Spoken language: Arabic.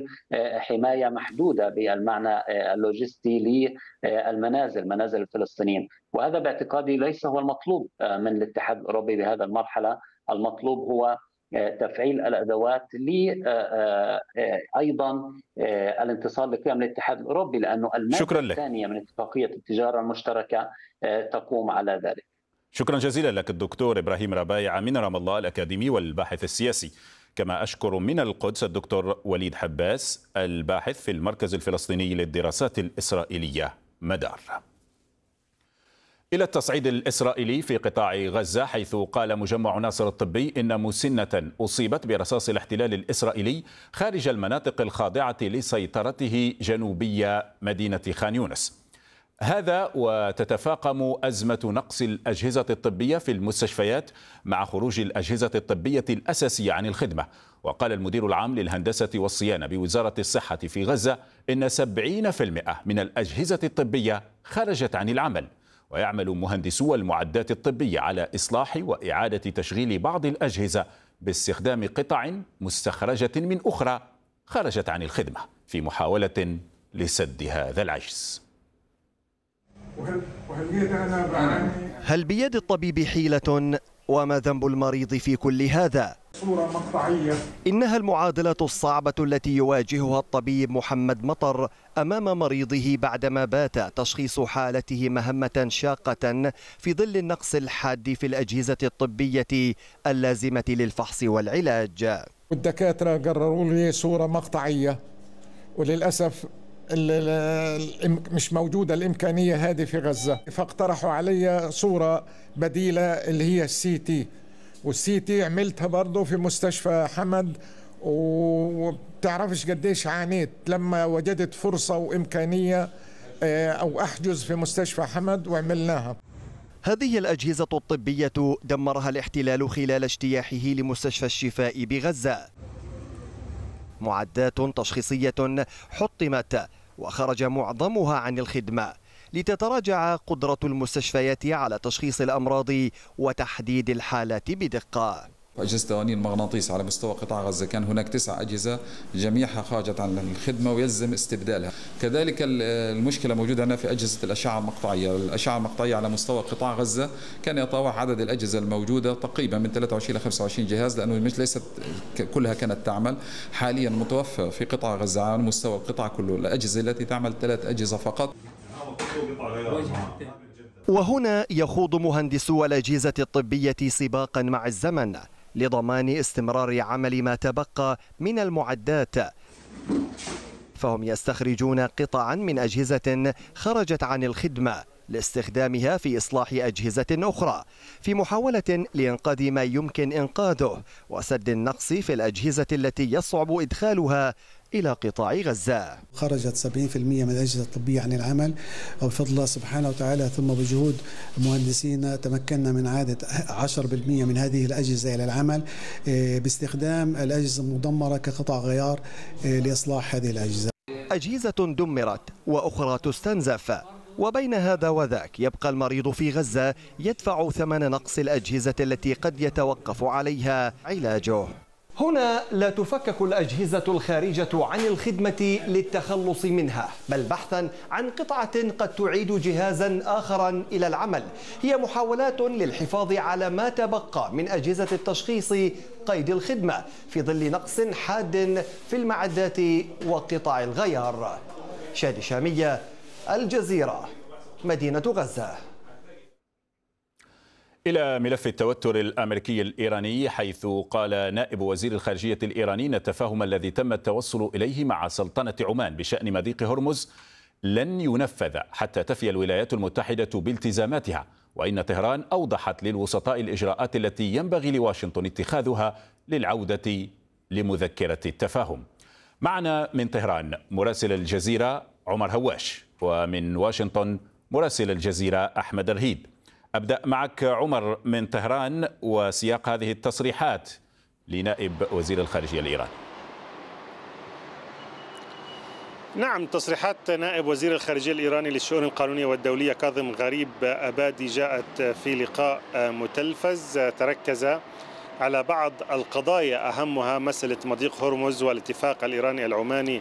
حماية محدودة بالمعنى اللوجستي للمنازل، منازل الفلسطينيين. وهذا باعتقادي ليس هو المطلوب من الاتحاد الأوروبي بهذا المرحلة. المطلوب هو تفعيل الادوات ل ايضا الانتصار لقيم الاتحاد الاوروبي، لانه الماده شكرا لك. الثانيه من اتفاقيه التجاره المشتركه تقوم على ذلك. شكرا جزيلا لك الدكتور إبراهيم ربايع من رام الله الأكاديمي والباحث السياسي. كما أشكر من القدس الدكتور وليد حباس الباحث في المركز الفلسطيني للدراسات الإسرائيلية مدار. إلى التصعيد الإسرائيلي في قطاع غزة، حيث قال مجمع ناصر الطبي إن مسنة أصيبت برصاص الاحتلال الإسرائيلي خارج المناطق الخاضعة لسيطرته جنوبية مدينة خان يونس. هذا وتتفاقم أزمة نقص الأجهزة الطبية في المستشفيات مع خروج الأجهزة الطبية الأساسية عن الخدمة. وقال المدير العام للهندسة والصيانة بوزارة الصحة في غزة إن 70% من الأجهزة الطبية خرجت عن العمل، ويعمل مهندسو المعدات الطبية على إصلاح وإعادة تشغيل بعض الأجهزة باستخدام قطع مستخرجة من أخرى خرجت عن الخدمة في محاولة لسد هذا العجز. هل بيد الطبيب حيلة؟ وما ذنب المريض في كل هذا؟ صورة مقطعية. إنها المعادلة الصعبة التي يواجهها الطبيب محمد مطر أمام مريضه بعدما بات تشخيص حالته مهمة شاقة في ظل النقص الحاد في الأجهزة الطبية اللازمة للفحص والعلاج. والدكاترة قرروا لي صورة مقطعية، وللأسف مش موجودة الإمكانية هذه في غزة، فاقترحوا علي صورة بديلة اللي هي السي تي، والسي تي عملتها برضه في مستشفى حمد، وبتعرفش قديش عانيت لما وجدت فرصة وإمكانية أو أحجز في مستشفى حمد وعملناها. هذه الأجهزة الطبية دمرها الاحتلال خلال اجتياحه لمستشفى الشفاء بغزة. معدات تشخيصية حطمت وخرج معظمها عن الخدمة، لتتراجع قدرة المستشفيات على تشخيص الأمراض وتحديد الحالات بدقة. أجهزة تواني المغناطيس على مستوى قطاع غزة كان هناك 9 أجهزة جميعها خرجت عن الخدمة ويلزم استبدالها. كذلك المشكلة موجودة هنا في أجهزة الأشعة المقطعية. الأشعة المقطعية على مستوى قطاع غزة كان يتراوح عدد الأجهزة الموجودة تقريبا من 23 إلى 25 جهاز، لأنه مش ليست كلها كانت تعمل. حاليا متوفر في قطاع غزة على مستوى القطاع كله الأجهزة التي تعمل 3 أجهزة فقط. وهنا يخوض مهندسو الأجهزة الطبية سباقا مع الزمن لضمان استمرار عمل ما تبقى من المعدات، فهم يستخرجون قطعا من أجهزة خرجت عن الخدمة لاستخدامها في إصلاح أجهزة أخرى، في محاولة لإنقاذ ما يمكن إنقاذه وسد النقص في الأجهزة التي يصعب إدخالها إلى قطاع غزة. خرجت 70% من الأجهزة الطبية عن العمل، وبفضل الله سبحانه وتعالى ثم بجهود مهندسين تمكنا من إعادة 10% من هذه الأجهزة إلى العمل باستخدام الأجهزة المدمرة كقطع غيار لإصلاح هذه الأجهزة. أجهزة دمرت وأخرى تستنزف، وبين هذا وذاك يبقى المريض في غزة يدفع ثمن نقص الأجهزة التي قد يتوقف عليها علاجه. هنا لا تفكك الأجهزة الخارجة عن الخدمة للتخلص منها، بل بحثا عن قطعة قد تعيد جهازا آخرا إلى العمل. هي محاولات للحفاظ على ما تبقى من أجهزة التشخيص قيد الخدمة في ظل نقص حاد في المعدات وقطع الغيار. شادي شامية، الجزيرة، مدينة غزة. إلى ملف التوتر الأمريكي الإيراني، حيث قال نائب وزير الخارجية الإيراني أن التفاهم الذي تم التوصل إليه مع سلطنة عمان بشأن مضيق هرمز لن ينفذ حتى تفي الولايات المتحدة بالتزاماتها، وإن طهران أوضحت للوسطاء الإجراءات التي ينبغي لواشنطن اتخاذها للعودة لمذكرة التفاهم. معنا من طهران مراسل الجزيرة عمر هواش، ومن واشنطن مراسل الجزيرة أحمد رهيب. أبدأ معك عمر من طهران وسياق هذه التصريحات لنائب وزير الخارجية الإيراني. نعم، تصريحات نائب وزير الخارجية الإيراني للشؤون القانونية والدولية كاظم غريب أبادي جاءت في لقاء متلفز تركز على بعض القضايا أهمها مسألة مضيق هرمز والاتفاق الإيراني العماني